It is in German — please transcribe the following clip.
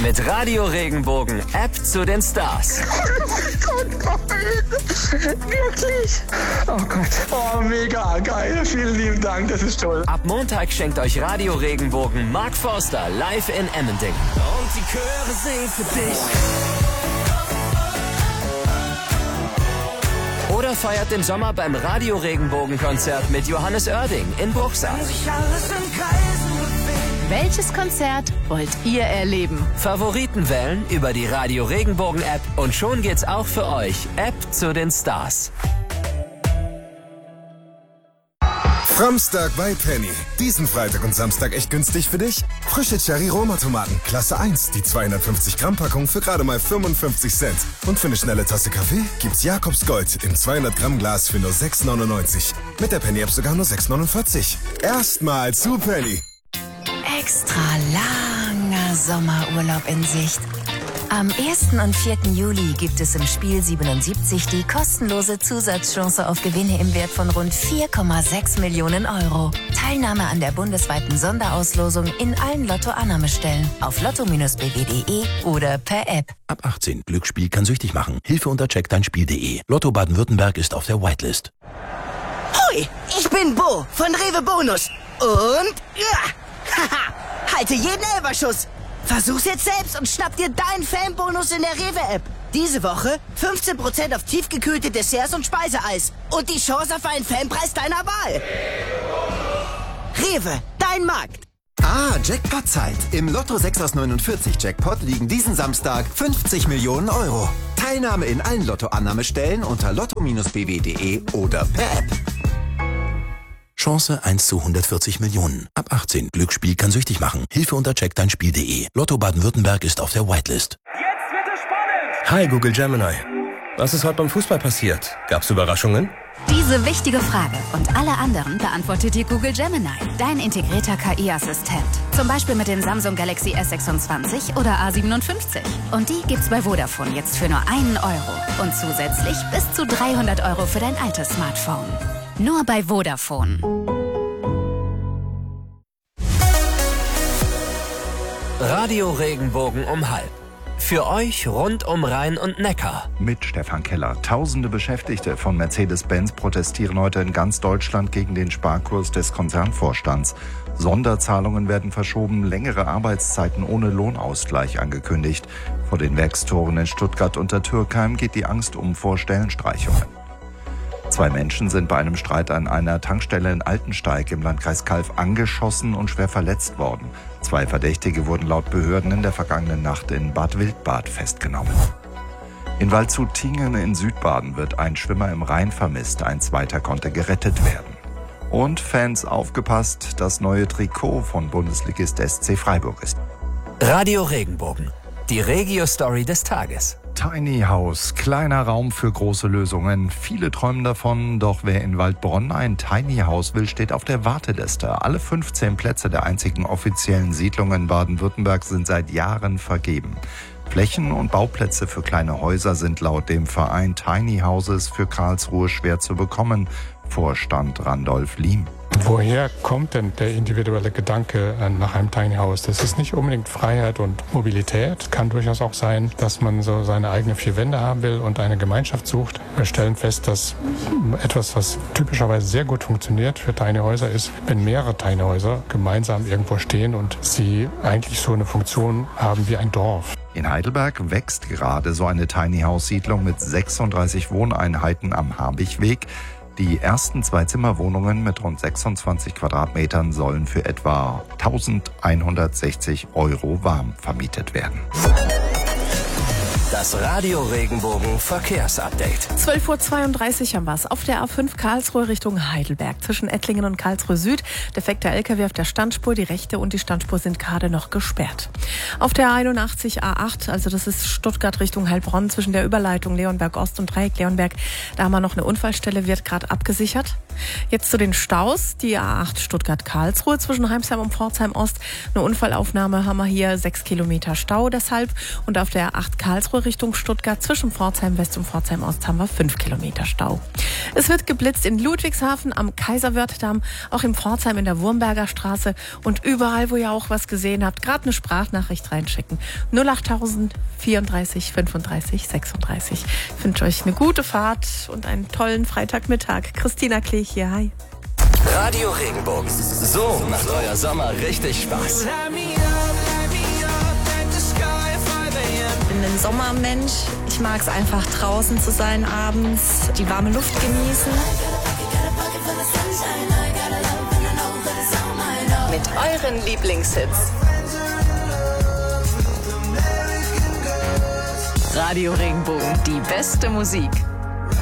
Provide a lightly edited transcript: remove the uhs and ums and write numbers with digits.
Mit Radio Regenbogen, App zu den Stars. Wirklich? Oh Gott. Oh, mega geil. Vielen lieben Dank, das ist toll. Ab Montag schenkt euch Radio Regenbogen Mark Forster live in Emmendingen. Und die Chöre singen für dich. Oder feiert den Sommer beim Radio Regenbogen Konzert mit Johannes Oerding in Bruchsal. Welches Konzert wollt ihr erleben? Favoriten wählen über die Radio Regenbogen App und schon geht's auch für euch. App zu den Stars. Framstag bei Penny. Diesen Freitag und Samstag echt günstig für dich? Frische Cherry-Roma-Tomaten, Klasse 1, die 250-Gramm-Packung für gerade mal 55 Cent. Und für eine schnelle Tasse Kaffee gibt's Jakobs Gold im 200-Gramm-Glas für nur 6,99. Mit der Penny-App sogar nur 6,49. Erstmal zu Penny. Extra langer Sommerurlaub in Sicht. Am 1. und 4. Juli gibt es im Spiel 77 die kostenlose Zusatzchance auf Gewinne im Wert von rund 4,6 Millionen Euro. Teilnahme an der bundesweiten Sonderauslosung in allen Lotto-Annahmestellen auf lotto-bw.de oder per App. Ab 18. Glücksspiel kann süchtig machen. Hilfe unter checkdeinspiel.de. Lotto Baden-Württemberg ist auf der Whitelist. Hoi, ich bin Bo von Rewe Bonus. Und haha, halte jeden Elberschuss. Versuch's jetzt selbst und schnapp dir deinen Fanbonus in der Rewe-App. Diese Woche 15% auf tiefgekühlte Desserts und Speiseeis. Und die Chance auf einen Fanpreis deiner Wahl. Rewe, dein Markt. Jackpot-Zeit. Im Lotto 6 aus 49 Jackpot liegen diesen Samstag 50 Millionen Euro. Teilnahme in allen Lotto-Annahmestellen unter lotto-bw.de oder per App. Chance 1 zu 140 Millionen. Ab 18. Glücksspiel kann süchtig machen. Hilfe unter checkdeinspiel.de. Lotto Baden-Württemberg ist auf der Whitelist. Jetzt wird es spannend! Hi Google Gemini. Was ist heute beim Fußball passiert? Gab's Überraschungen? Diese wichtige Frage und alle anderen beantwortet dir Google Gemini, dein integrierter KI-Assistent. Zum Beispiel mit dem Samsung Galaxy S26 oder A57. Und die gibt's bei Vodafone jetzt für nur 1 Euro. Und zusätzlich bis zu 300 Euro für dein altes Smartphone. Nur bei Vodafone. Radio Regenbogen um 12. Für euch rund um Rhein und Neckar. Mit Stefan Keller. Tausende Beschäftigte von Mercedes-Benz protestieren heute in ganz Deutschland gegen den Sparkurs des Konzernvorstands. Sonderzahlungen werden verschoben, längere Arbeitszeiten ohne Lohnausgleich angekündigt. Vor den Werkstoren in Stuttgart und der Türkheim geht die Angst um vor Stellenstreichungen. 2 Menschen sind bei einem Streit an einer Tankstelle in Altensteig im Landkreis Calw angeschossen und schwer verletzt worden. 2 Verdächtige wurden laut Behörden in der vergangenen Nacht in Bad Wildbad festgenommen. In Waldshut-Tiengen in Südbaden wird ein Schwimmer im Rhein vermisst. Ein zweiter konnte gerettet werden. Und Fans aufgepasst, das neue Trikot von Bundesligist SC Freiburg ist. Radio Regenbogen, die Regio-Story des Tages. Tiny House, kleiner Raum für große Lösungen. Viele träumen davon, doch wer in Waldbronn ein Tiny House will, steht auf der Warteliste. Alle 15 Plätze der einzigen offiziellen Siedlung in Baden-Württemberg sind seit Jahren vergeben. Flächen und Bauplätze für kleine Häuser sind laut dem Verein Tiny Houses für Karlsruhe schwer zu bekommen. Vorstand Randolph Liem. Woher kommt denn der individuelle Gedanke nach einem Tiny House? Das ist nicht unbedingt Freiheit und Mobilität. Kann durchaus auch sein, dass man so seine eigenen 4 Wände haben will und eine Gemeinschaft sucht. Wir stellen fest, dass etwas, was typischerweise sehr gut funktioniert für Tiny Häuser ist, wenn mehrere Tiny Häuser gemeinsam irgendwo stehen und sie eigentlich so eine Funktion haben wie ein Dorf. In Heidelberg wächst gerade so eine Tiny House Siedlung mit 36 Wohneinheiten am Habichweg. Die ersten 2-Zimmer-Wohnungen mit rund 26 Quadratmetern sollen für etwa 1.160 € warm vermietet werden. Das Radio Regenbogen Verkehrsupdate. 12:32 Uhr haben wir es. Auf der A5 Karlsruhe Richtung Heidelberg zwischen Ettlingen und Karlsruhe Süd. Defekter LKW auf der Standspur. Die rechte und die Standspur sind gerade noch gesperrt. Auf der 81 A8, also das ist Stuttgart Richtung Heilbronn zwischen der Überleitung Leonberg Ost und Dreieck Leonberg. Da haben wir noch eine Unfallstelle, wird gerade abgesichert. Jetzt zu den Staus. Die A8 Stuttgart-Karlsruhe zwischen Heimsheim und Pforzheim Ost. Eine Unfallaufnahme haben wir hier, 6 Kilometer Stau deshalb. Und auf der A8 Karlsruhe Karlsruhe Richtung Stuttgart. Zwischen Pforzheim West und Pforzheim Ost haben wir 5 Kilometer Stau. Es wird geblitzt in Ludwigshafen, am Kaiserwörthdamm, auch in Pforzheim in der Wurmberger Straße und überall, wo ihr auch was gesehen habt, gerade eine Sprachnachricht reinschicken. 08000 34 35 36. Ich wünsche euch eine gute Fahrt und einen tollen Freitagmittag. Christina Klich hier, hi. Radio Regenbogen. So macht euer Sommer richtig Spaß. Ich bin ein Sommermensch. Ich mag es einfach draußen zu sein abends, die warme Luft genießen. Mit euren Lieblingshits. Radio Regenbogen, die beste Musik.